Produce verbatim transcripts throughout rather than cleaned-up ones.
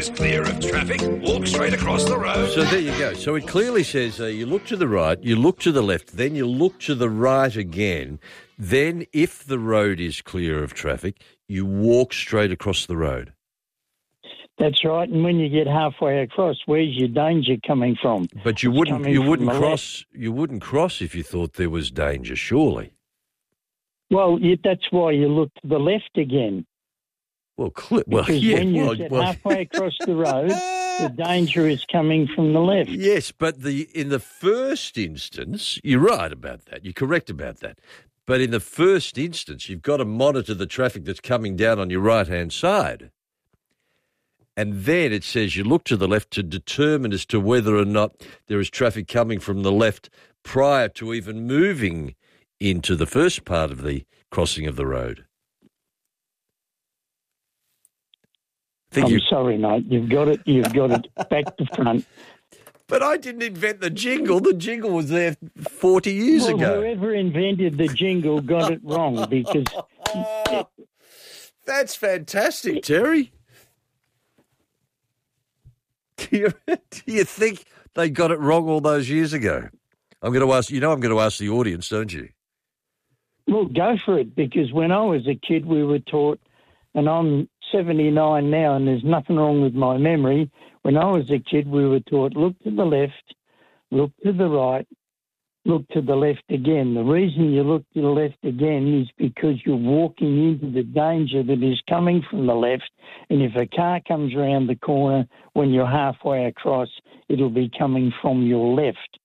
is clear of traffic, walk straight across the road. So there you go. So it clearly says uh, you look to the right, you look to the left, then you look to the right again. Then if the road is clear of traffic, you walk straight across the road. That's right. And when you get halfway across, where's your danger coming from? But you It's wouldn't coming you from wouldn't the cross you wouldn't cross if you thought there was danger, surely. Well, you, that's why you look to the left again. Well, cl- well, Because yeah, when you well, get well, halfway across the road, the danger is coming from the left. yes, but the in the first instance, you're right about that. You're correct about that. But in the first instance, you've got to monitor the traffic that's coming down on your right-hand side. And then it says you look to the left to determine as to whether or not there is traffic coming from the left prior to even moving into the first part of the crossing of the road. I think I'm you, sorry, mate. You've got it. You've got it back to front. but I didn't invent the jingle. The jingle was there forty years Well, ago. whoever invented the jingle got it wrong because That's fantastic, Terry. Do you, do you think they got it wrong all those years ago? I'm going to ask. You know, I'm going to ask the audience, don't you? well, go for it. Because when I was a kid, we were taught, and I'm seventy-nine now, and there's nothing wrong with my memory. When I was a kid, we were taught, look to the left, look to the right, look to the left again. The reason you look to the left again is because you're walking into the danger that is coming from the left, and if a car comes around the corner when you're halfway across, it'll be coming from your left.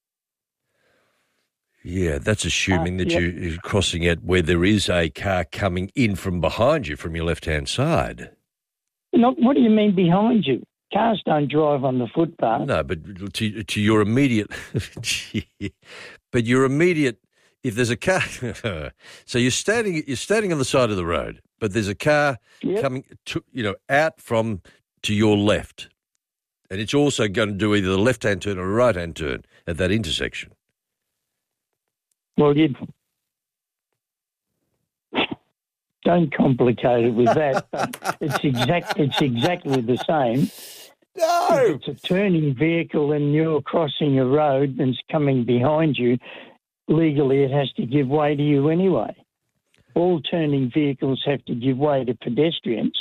Yeah, that's assuming Uh, that yep. you- you're crossing it where there is a car coming in from behind you from your left-hand side. No, what do you mean behind you? Cars don't drive on the footpath. No, but to, to your immediate, but your immediate, if there's a car, so you're standing, you're standing on the side of the road, but there's a car Yep. coming, to, you know, out from to your left, and it's also going to do either the left-hand turn or a right-hand turn at that intersection. Well, you don't complicate it with that. But it's exact. It's exactly the same. No, If it's a turning vehicle and you're crossing a road and it's coming behind you, legally it has to give way to you anyway. All turning vehicles have to give way to pedestrians.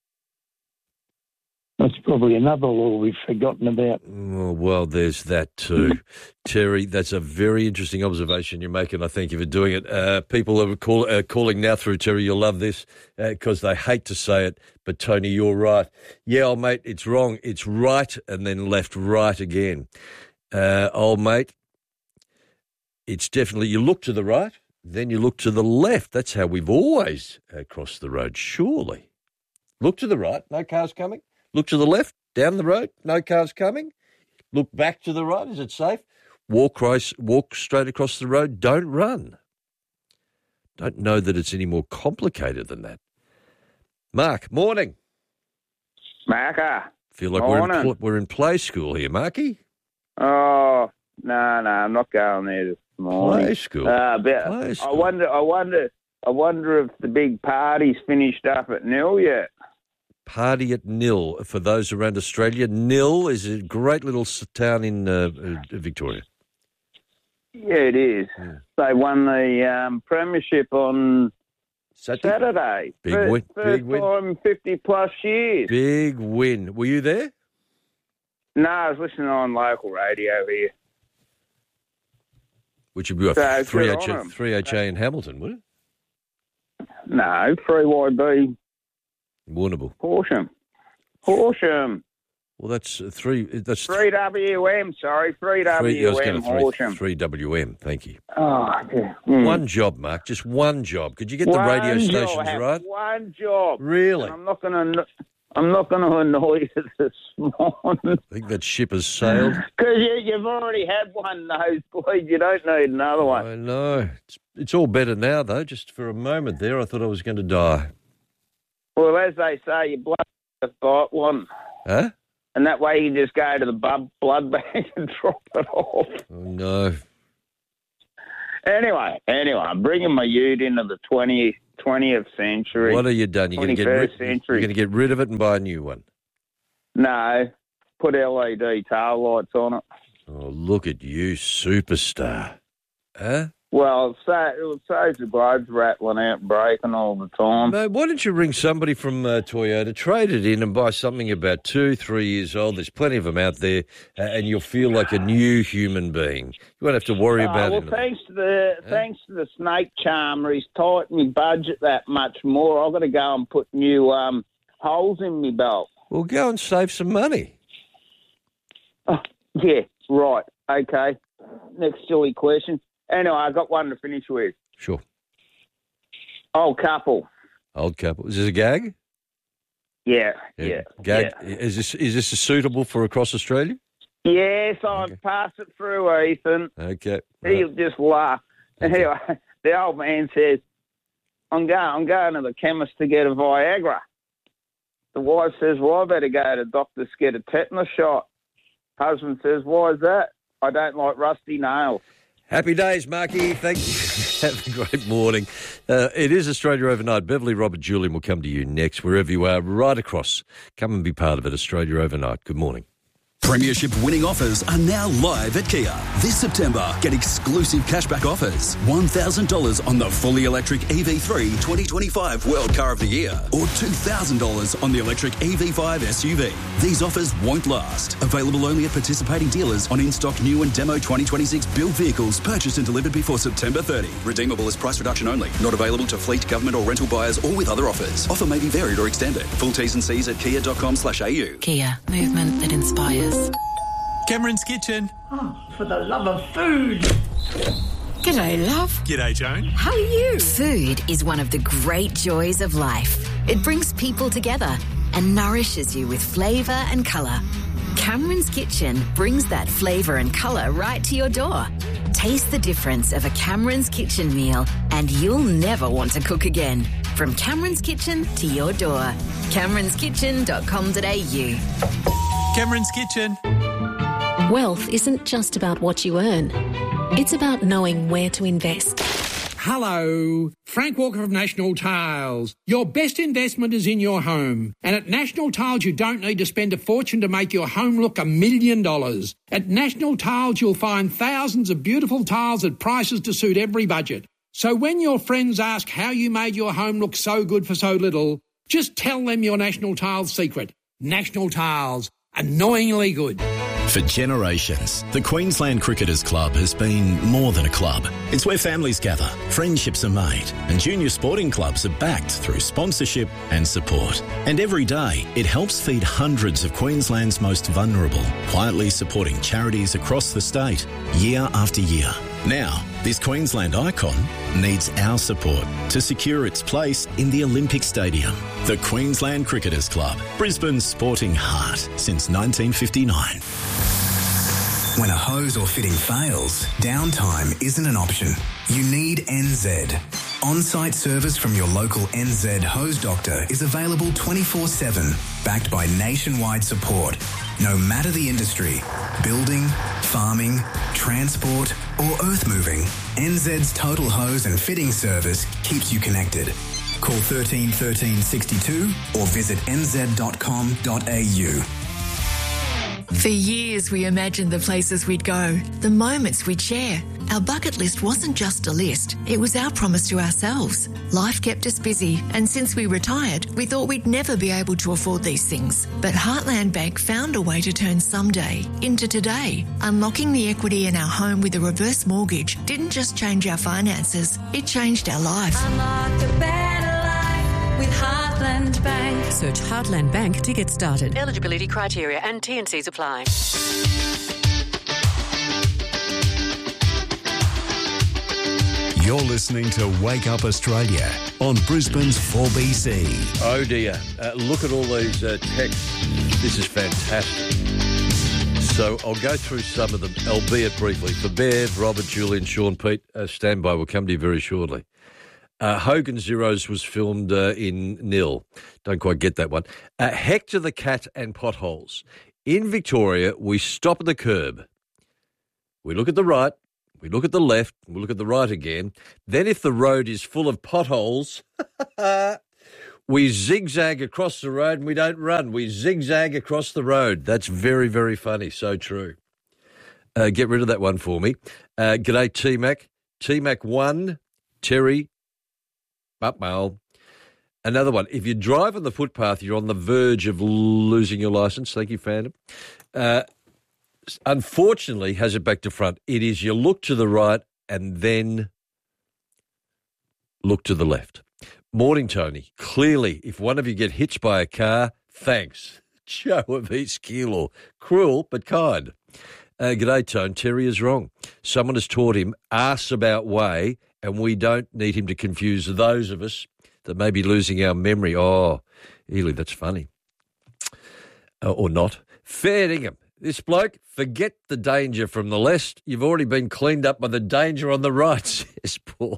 That's probably another law we've forgotten about. Oh, well, there's that too. Terry, that's a very interesting observation you're making. I thank you for doing it. Uh, people are call, uh, calling now through, Terry. You'll love this because uh, they hate to say it. But, Tony, you're right. Yeah, old mate, it's wrong. It's right and then left, right again. Uh, old mate, it's definitely you look to the right, then you look to the left. That's how we've always uh, crossed the road, surely. Look to the right, no cars coming. Look to the left, down the road, no cars coming. Look back to the right, is it safe? Walk, right, walk straight across the road, don't run. Don't know that it's any more complicated than that. Mark, morning. Marker. Feel like we're in, Morning. pl- we're in play school here, Marky. Oh, no, no, I'm not going there this morning. Play school. Uh, but Play I school. wonder, I wonder, I wonder if the big party's finished up at nil yet. Party at Nil. For those around Australia, Nil is a great little s- town in uh, uh, Victoria. Yeah, it is. Yeah. They won the um, premiership on Saturday. Saturday. Big first, win, First big win. time in fifty plus years. Big win. Were you there? No, I was listening on local radio here. Which would be what, So, three good H on A 'em. three H A in Hamilton, would it? No, three Y B Warrnambool. Horsham. Horsham. Well, that's uh, three. That's three W M, sorry. three three. I was W going M to three, Horsham. three W M. Thank you. Oh, yeah. Mm. One job, Mark. Just one job. Could you get the One radio job. stations I have right? One job. Really? And I'm not going to. I'm not going to annoy you this morning I think that ship has sailed. because you, you've already had one nosebleed. You don't need another one. I know. It's, it's all better now, though. Just for a moment there, I thought I was going to die. Well, as they say, you blood got one, Huh? and that way you can just go to the bub, blood bank and drop it off. Oh, no. Anyway, anyway, I'm bringing my ute into the twentieth, twentieth century. What have you done? You're going to get rid, twenty-first century. You're going to get rid of it and buy a new one. No, put L E D tail lights on it. Oh, look at you, superstar. Huh? Well, it sa- it saves the blades rattling out and breaking all the time. Mate, why don't you ring somebody from uh, Toyota, trade it in and buy something about two, three years old? There's plenty of them out there, uh, and you'll feel like a new human being. You won't have to worry Oh, about well, it. thanks to the Huh? thanks to the snake charmer, he's tightened my budget that much more. I've got to go and put new um, holes in my belt. Well, go and save some money. Oh, yeah, right. Okay. Next silly question. Anyway, I got one to finish with. Sure. Old couple. Old couple. Is this a gag? Yeah, yeah. Gag. Yeah. Is this is this suitable for across Australia? Yes, I've Okay. passed it through, Ethan. Okay. He'll just laugh. Okay. Anyway, the old man says, I'm going, I'm going to the chemist to get a Viagra. The wife says, well, I better go to the doctor's to get a tetanus shot. Husband says, why is that? I don't like rusty nails. Happy days, Marky. Thank you. Have a great morning. Uh, it is Australia Overnight. Beverly, Robert, Julian will come to you next, wherever you are, right across. Come and be part of it. Australia Overnight. Good morning. Premiership winning offers are now live at Kia. This September, get exclusive cashback offers. one thousand dollars on the fully electric E V three twenty twenty-five World Car of the Year or two thousand dollars on the electric E V five S U V. These offers won't last. Available only at participating dealers on in-stock new and demo twenty twenty-six build vehicles purchased and delivered before September thirtieth. Redeemable as price reduction only. Not available to fleet, government or rental buyers or with other offers. Offer may be varied or extended. Full T's and C's at kia.com slash AU. Kia, movement that inspires. Cameron's Kitchen. Oh, for the love of food. G'day, love. G'day, Joan. How are you? Food is one of the great joys of life. It brings people together and nourishes you with flavour and colour. Cameron's Kitchen brings that flavour and colour right to your door. Taste the difference of a Cameron's Kitchen meal and you'll never want to cook again. From Cameron's Kitchen to your door. camerons kitchen dot com dot a u. Cameron's Kitchen. Wealth isn't just about what you earn. It's about knowing where to invest. Hello, Frank Walker of National Tiles. Your best investment is in your home. And at National Tiles, you don't need to spend a fortune to make your home look a million dollars. At National Tiles, you'll find thousands of beautiful tiles at prices to suit every budget. So when your friends ask how you made your home look so good for so little, just tell them your National Tiles secret. National Tiles, annoyingly good. For generations, the Queensland Cricketers Club has been more than a club. It's where families gather, friendships are made, and junior sporting clubs are backed through sponsorship and support. And every day, it helps feed hundreds of Queensland's most vulnerable, quietly supporting charities across the state, year after year. Now, this Queensland icon needs our support to secure its place in the Olympic Stadium. The Queensland Cricketers Club, Brisbane's sporting heart since nineteen fifty-nine. When a hose or fitting fails, downtime isn't an option. You need N Z. On-site service from your local N Z hose doctor is available twenty-four seven, backed by nationwide support. No matter the industry, building, farming, transport or earth moving, N Z's total hose and fitting service keeps you connected. Call thirteen thirteen sixty-two or visit n z dot com dot a u. For years, we imagined the places we'd go, the moments we'd share. Our bucket list wasn't just a list, it was our promise to ourselves. Life kept us busy, and since we retired, we thought we'd never be able to afford these things. But Heartland Bank found a way to turn someday into today. Unlocking the equity in our home with a reverse mortgage didn't just change our finances, it changed our life. Unlock a better life with Heartland Bank. Search Heartland Bank to get started. Eligibility criteria and T and Cs apply. You're listening to Wake Up Australia on Brisbane's four B C. Oh dear, uh, look at all these uh, texts. This is fantastic. So I'll go through some of them, albeit briefly. For Bev, Robert, Julian, Sean, Pete, uh, stand by. We'll come to you very shortly. Uh, Hogan Zeros was filmed uh, in Nil. Don't quite get that one. Uh, Hector the Cat and Potholes. In Victoria, we stop at the curb. We look at the right. We look at the left, we look at the right again. Then if the road is full of potholes, We zigzag across the road and we don't run. We zigzag across the road. That's very, very funny. So true. Uh, get rid of that one for me. Uh, g'day, T-Mac. T-Mac one, Terry, Bupmail. Another one. If you drive on the footpath, you're on the verge of losing your licence. Thank you, Phantom. Uh, unfortunately, has it back to front. It is you look to the right and then look to the left. Morning, Tony. Clearly, if one of you get hitched by a car, thanks. Joe of East Keilor. Cruel but kind. Uh, g'day, Tone. Terry is wrong. Someone has taught him arse about way, and we don't need him to confuse those of us that may be losing our memory. Oh, Ely, that's funny. Uh, or not. Fair dingham. This bloke, forget the danger from the left. You've already been cleaned up by the danger on the right, says Paul.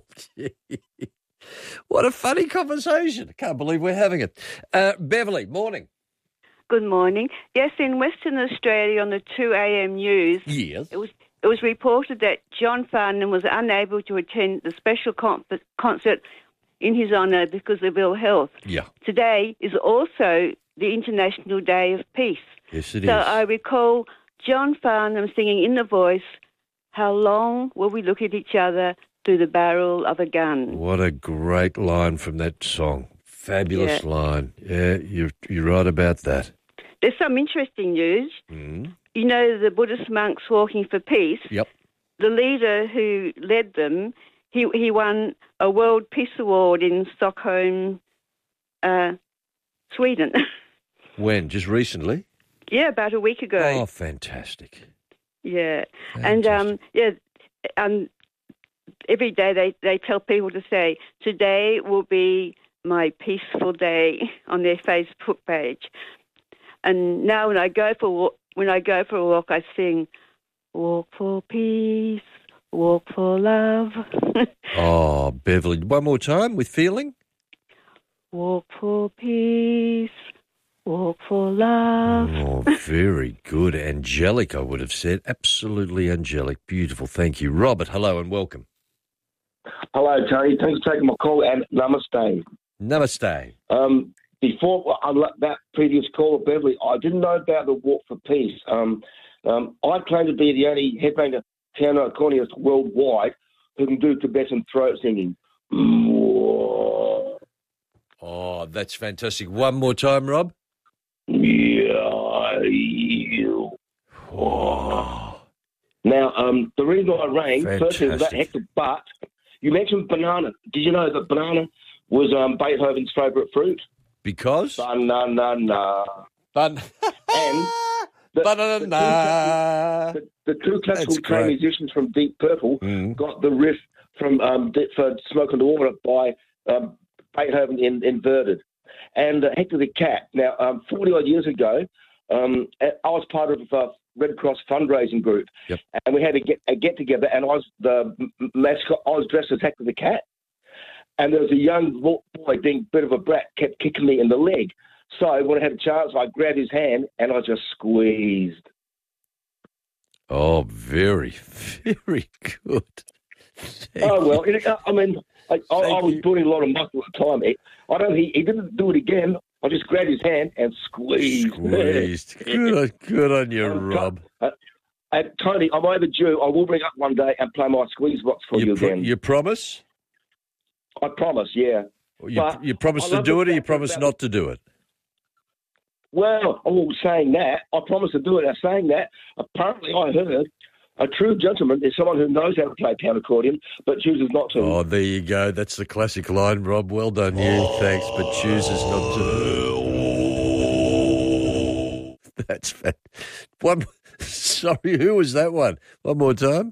What a funny conversation. I can't believe we're having it. Uh, Beverly, morning. Good morning. Yes, in Western Australia on the two a.m. news, yes. it was it was reported that John Farnham was unable to attend the special con- concert in his honour because of ill health. Yeah. Today is also the International Day of Peace. Yes, it so is. I recall John Farnham singing in the voice, "How long will we look at each other through the barrel of a gun?" What a great line from that song. Fabulous Yeah. line. Yeah, you're, you're right about that. There's some interesting news. Mm. You know the Buddhist monks walking for peace? Yep. The leader who led them, he he won a World Peace Award in Stockholm, uh, Sweden. When? Just recently? Yeah, about a week ago. Oh, fantastic. Yeah. And, um, yeah, um, every day they, they tell people to say, today will be my peaceful day on their Facebook page. And now when I go for walk, when I go for a walk, I sing, walk for peace, walk for love. Oh, Beverly, one more time with feeling. Walk for peace, walk for love. Oh, very good. Angelic, I would have said. Absolutely angelic. Beautiful. Thank you. Robert, hello and welcome. Hello, Tony. Thanks for taking my call, and namaste. Namaste. Um, before I let that previous caller, Beverly, I didn't know about the Walk for Peace. Um, um, I claim to be the only headbanger piano accordionist worldwide who can do Tibetan throat singing. Oh, that's fantastic. One more time, Rob. Yeah. Oh. Now, um, the reason I rang, firstly, was that Fantastic. Hector, but you mentioned banana. Did you know that banana was um, Beethoven's favourite fruit? Because? Banana. Ban- and the, Banana. the, two, the, the two classical That's trained great. musicians from Deep Purple Mm. got the riff from um, for Smoke on the Water by um, Beethoven in, inverted. And uh, Hector the Cat. Now, um, forty-odd years ago, um, I was part of a Red Cross fundraising group, yep. and we had a get, a get together, and I was the mascot. I was dressed as Hector the Cat, and there was a young boy, being a bit of a brat, kept kicking me in the leg. So when I had a chance, I grabbed his hand and I just squeezed. Oh, very, very good. Thank oh well, you. it, I mean, I, I, I was putting a lot of muscle at the time. He, I don't. He, he didn't do it again. I just grabbed his hand and squeezed. Squeezed. Good on, good on you, Um, Rob. Uh, uh, Tony, I'm overdue. I will bring up one day and play my squeeze box for you, You, pro- again. you promise? I promise, yeah. You, But you promise I to love do the it or you fact promise that- not to do it? Well, I was saying that. I promise to do it. I'm saying that. Apparently, I heard a true gentleman is someone who knows how to play piano accordion but chooses not to. Oh, there you go. That's the classic line, Rob. Well done, you. Thanks, but chooses not to. That's fat. One. Sorry, who was that one? One more time.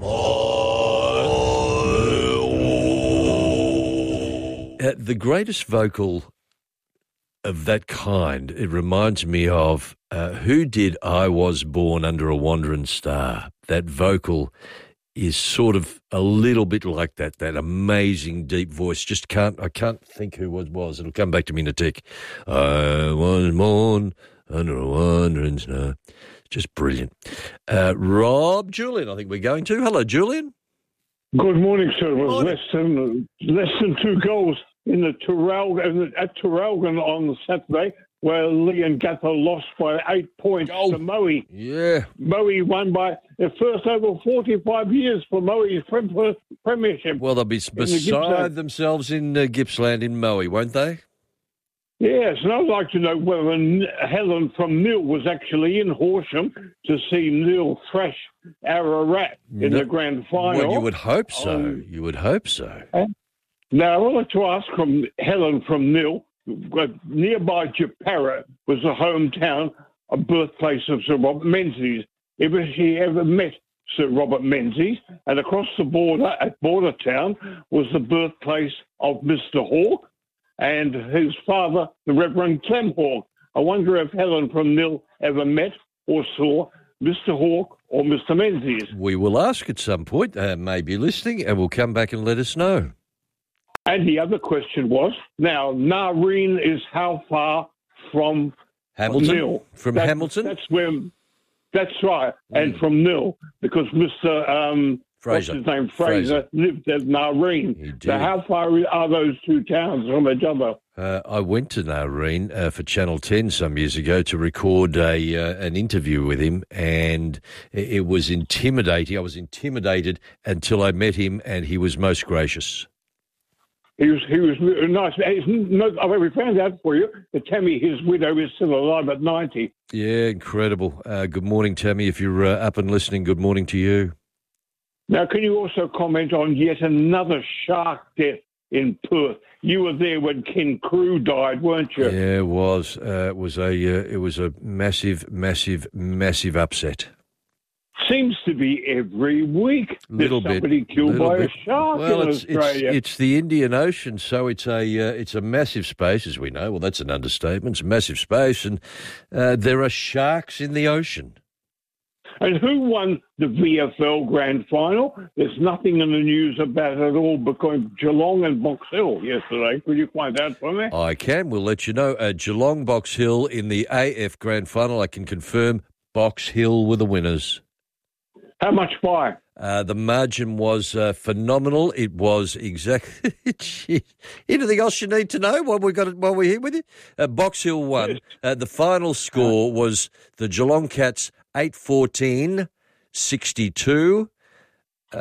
Uh, the greatest vocal of that kind, it reminds me of uh, who did I Was Born Under a Wandering Star. That vocal is sort of a little bit like that, that amazing deep voice. Just can't, I can't think who it was. It'll come back to me in a tick. I was born under a wandering star. Just brilliant. Uh, Rob, Julian, I think we're going to. Hello, Julian. Good morning, sir. Well, less than less than two goals in the Traralgon, at Traralgon on Saturday, where Lee and Gather lost by eight points oh, to Moe. Yeah. Moe won by the first over forty-five years for Moe's premiership. Well, they'll be beside the themselves in uh, Gippsland in Moe, won't they? Yes, and I'd like to know whether Helen from Nil was actually in Horsham to see Nil thrash Ararat in no, the grand final. Well, you would hope so. Um, you would hope so. Now, I would like to ask from Helen from Nil, nearby Japara was the hometown, a birthplace of Sir Robert Menzies. If she ever met Sir Robert Menzies, and across the border at Bordertown was the birthplace of Mister Hawke and his father, the Reverend Clem Hawke. I wonder if Helen from Nil ever met or saw Mister Hawke or Mister Menzies. We will ask at some point, uh, maybe listening, and we'll come back and let us know. And the other question was, now, Nareen is how far from Hamilton? Nil? From that, Hamilton? That's where, that's right, mm. and from Nil, because Mister Um, Fraser. What's his name? Fraser, Fraser. lived at Nareen. So how far are those two towns from each other? Uh, I went to Nareen uh, for Channel ten some years ago to record a uh, an interview with him, and it, it was intimidating. I was intimidated until I met him, and he was most gracious. He was he was nice. No, we found out for you that Tammy, his widow, is still alive at ninety. Yeah, incredible. Uh, good morning, Tammy. If you're uh, up and listening, good morning to you. Now, can you also comment on yet another shark death in Perth? You were there when Ken Crew died, weren't you? Yeah, it was. Uh, it was a uh, it was a massive, massive, massive upset. Seems to be every week little there's somebody bit, killed by bit. a shark well, in it's, Australia. It's, it's the Indian Ocean, so it's a uh, it's a massive space, as we know. Well, that's an understatement. It's a massive space, and uh, there are sharks in the ocean. And who won the V F L Grand Final? There's nothing in the news about it at all because Geelong and Box Hill yesterday. Could you find out for me? I can. We'll let you know. Uh, Geelong, Box Hill in the A F Grand Final. I can confirm Box Hill were the winners. How much by? Uh, the margin was uh, phenomenal. It was exactly... Anything else you need to know while, we got it, while we're here with you? Uh, Box Hill won. Yes. Uh, the final score was the Geelong Cats eight fourteen sixty-two. Uh,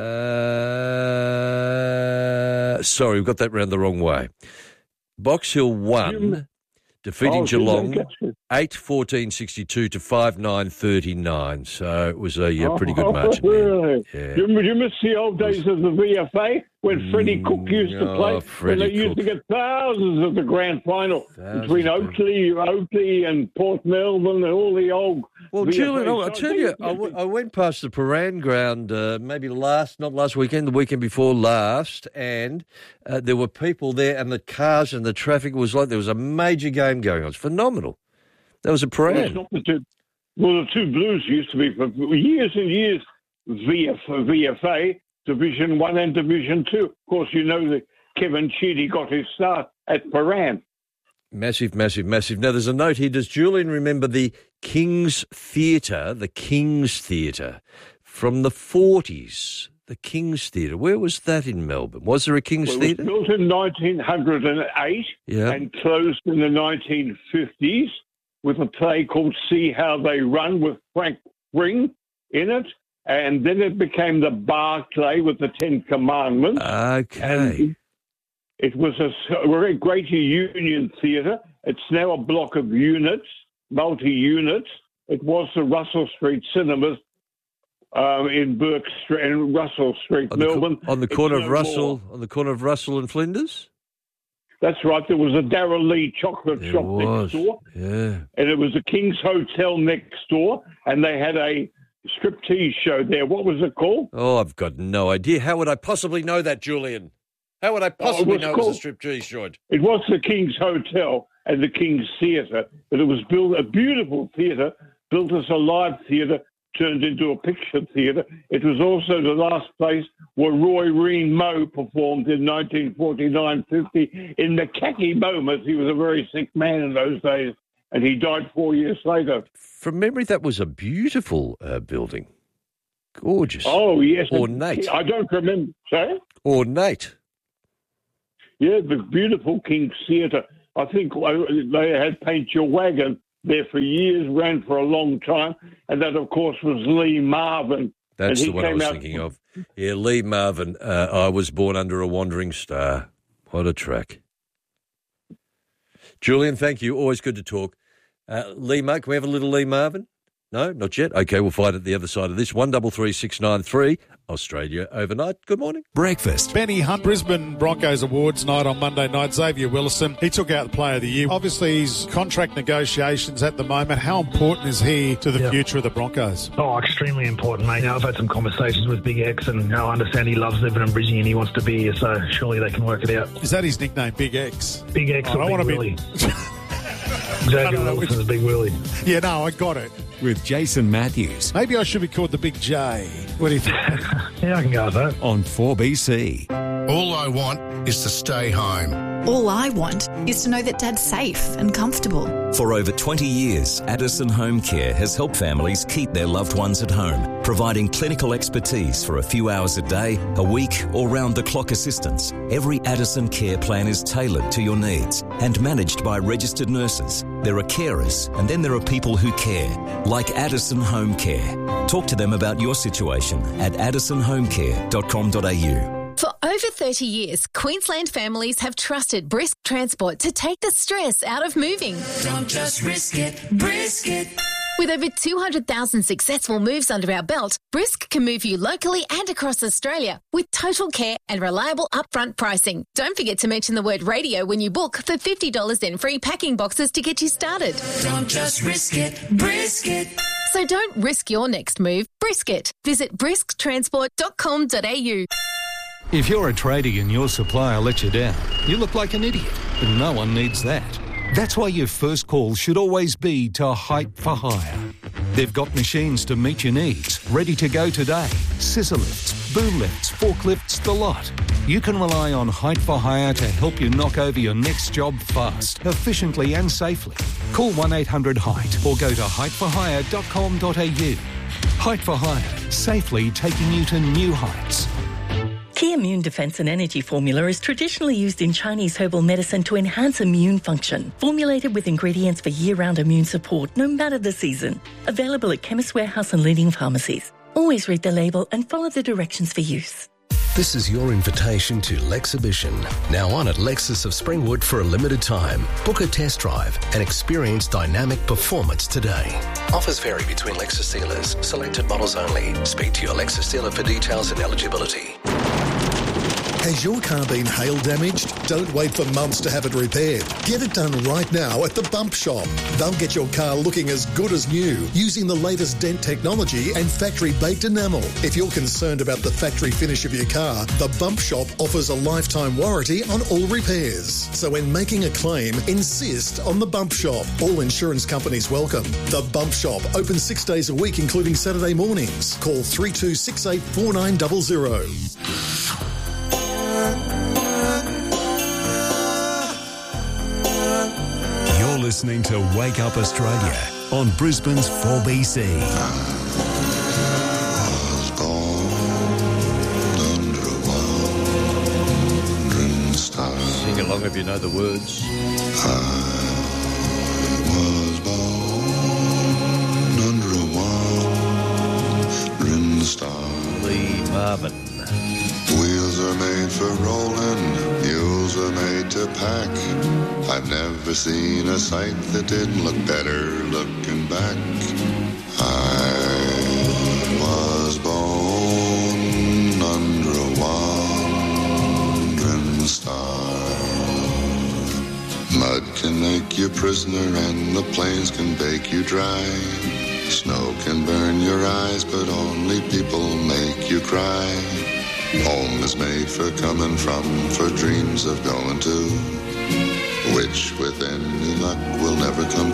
sorry, we've got that round the wrong way. Box Hill won, defeating oh, Geelong eight fourteen sixty-two to five nine thirty-nine. So it was a yeah, pretty good margin. Oh, really? Yeah. Do you miss the old days of the V F A when Freddie Cook used to play? Oh, Freddie when they used Cook. to get thousands at the grand final thousands between Oakley, Oakley and Port Melbourne and all the old. Well, V F A Julian, I'll tell you, I, w- I went past the Paran ground uh, maybe last, not last weekend, the weekend before last, and uh, there were people there, and the cars and the traffic was like there was a major game going on. It's phenomenal. That was a Paran. Well, it's not the two, well, the two Blues used to be for years and years V F, V F A, Division One and Division Two. Of course, you know that Kevin Sheedy got his start at Paran. Massive, massive, massive. Now, there's a note here. Does Julian remember the King's Theatre, the King's Theatre from the forties? The King's Theatre. Where was that in Melbourne? Was there a King's well, Theatre? It was built in nineteen oh eight yeah. and closed in the nineteen fifties with a play called See How They Run with Frank Ring in it. And then it became the Barclay with the Ten Commandments. Okay. And it was a very Greater Union Theatre. It's now a block of units, multi-units. It was the Russell Street Cinemas um, in Burke Street, in Russell Street, on Melbourne. The, on the corner it's of no Russell, more. on the corner of Russell and Flinders. That's right. There was a Darryl Lee chocolate There shop was. next door, Yeah. and it was a King's Hotel next door, and they had a striptease show there. What was it called? Oh, I've got no idea. How would I possibly know that, Julian? How would I possibly oh, know called, it was a striptease joint? It was the King's Hotel and the King's Theatre, but it was built a beautiful theatre, built as a live theatre, turned into a picture theatre. It was also the last place where Roy Reen Moe performed in nineteen forty-nine fifty in the khaki moment. He was a very sick man in those days, and he died four years later. From memory, that was a beautiful uh, building. Gorgeous. Oh, yes. Ornate. I don't remember. Sorry? Ornate. Yeah, the beautiful King's Theatre. I think they had Paint Your Wagon there for years, ran for a long time, and that, of course, was Lee Marvin. That's and the he one I came was out- thinking of. Yeah, Lee Marvin, uh, I Was Born Under a Wandering Star. What a track. Julian, thank you. Always good to talk. Uh, Lee Marvin, can we have a little Lee Marvin? No, not yet. Okay, we'll find it the other side of this. one double three six nine three, Australia overnight. Good morning. Breakfast. Benny Hunt, Brisbane Broncos Awards night on Monday night. Xavier Willison, he took out the Player of the Year. Obviously, his contract negotiations at the moment. How important is he to the Yeah. future of the Broncos? Oh, extremely important, mate. You know, I've had some conversations with Big X, and you know, I understand he loves living in Brisbane and he wants to be here, so surely they can work it out. Is that his nickname, Big X? Big X I or don't Big wanna be- Willie. Xavier Wilson's Big Willie. Yeah, no, I got it. With Jason Matthews. Maybe I should be called the Big J. What do you think? Yeah, I can go with that. On four B C. All I want is to stay home. All I want is to know that Dad's safe and comfortable. For over twenty years, Addison Home Care has helped families keep their loved ones at home, providing clinical expertise for a few hours a day, a week, or round-the-clock assistance. Every Addison care plan is tailored to your needs and managed by registered nurses. There are carers, and then there are people who care, like Addison Home Care. Talk to them about your situation at addison home care dot com dot a u. For over thirty years, Queensland families have trusted Brisk Transport to take the stress out of moving. Don't just risk it, brisk it. With over two hundred thousand successful moves under our belt, Brisk can move you locally and across Australia with total care and reliable upfront pricing. Don't forget to mention the word radio when you book for fifty dollars in free packing boxes to get you started. Don't just risk it, brisk it. So don't risk your next move, brisk it. Visit brisk transport dot com dot a u. If you're a tradie and your supplier lets you down, you look like an idiot, but no one needs that. That's why your first call should always be to Height for Hire. They've got machines to meet your needs, ready to go today. Scissor lifts, boom lifts, forklifts, the lot. You can rely on Height for Hire to help you knock over your next job fast, efficiently and safely. Call one eight hundred height or go to height for hire dot com dot a u. Height for Hire, safely taking you to new heights. Key Immune Defense and Energy Formula is traditionally used in Chinese herbal medicine to enhance immune function. Formulated with ingredients for year-round immune support, no matter the season. Available at Chemist Warehouse and leading pharmacies. Always read the label and follow the directions for use. This is your invitation to Lexhibition, now on at Lexus of Springwood for a limited time. Book a test drive and experience dynamic performance today. Offers vary between Lexus dealers. Selected models only. Speak to your Lexus dealer for details and eligibility. Has your car been hail damaged? Don't wait for months to have it repaired. Get it done right now at the Bump Shop. They'll get your car looking as good as new using the latest dent technology and factory-baked enamel. If you're concerned about the factory finish of your car, the Bump Shop offers a lifetime warranty on all repairs. So when making a claim, insist on the Bump Shop. All insurance companies welcome. The Bump Shop, open six days a week, including Saturday mornings. Call three two six eight four nine zero zero. You're listening to Wake Up Australia on Brisbane's four B C. Sing along if you know the words. Lee Marvin. Wheels are made for rolling, mules are made to pack. I've never seen a sight that didn't look better looking back. I was born under a wandering star. Mud can make you prisoner and the plains can bake you dry. Snow can burn your eyes, but only people make you cry. Home is made for coming from, for dreams of going to, which with any luck will never come